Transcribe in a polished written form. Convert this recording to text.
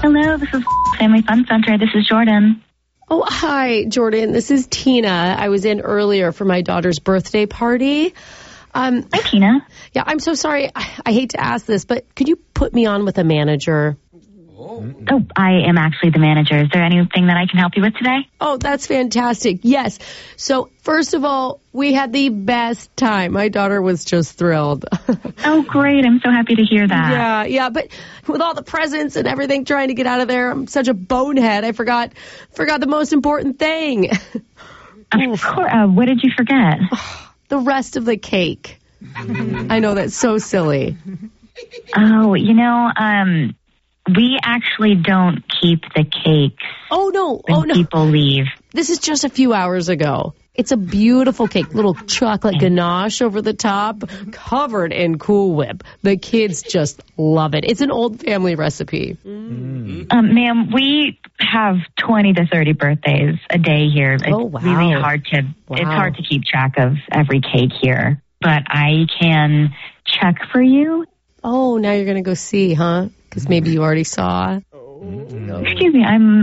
Hello, this is Family Fun Center. This is Jordan. Oh, hi, Jordan. This is Tina. I was in earlier for my daughter's birthday party. Hi, Tina. Yeah, I'm so sorry. I hate to ask this, but could you put me on with a manager? Oh, I am actually the manager. Is there anything that I can help you with today? Oh, that's fantastic. Yes. So, first of all, we had the best time. My daughter was just thrilled. Oh, great. I'm so happy to hear that. Yeah. But with all the presents and everything trying to get out of there, I'm such a bonehead. I forgot the most important thing. Of course. What did you forget? The rest of the cake. I know, that's so silly. Oh, we actually don't keep the cakes. Oh, no. When people leave. This is just a few hours ago. It's a beautiful cake, little chocolate ganache over the top, covered in Cool Whip. The kids just love it. It's an old family recipe. Ma'am, we have 20 to 30 birthdays a day here. It's really hard to keep track of every cake here. But I can check for you. Oh, now you're going to go see, huh? Because maybe you already saw. Excuse me, I'm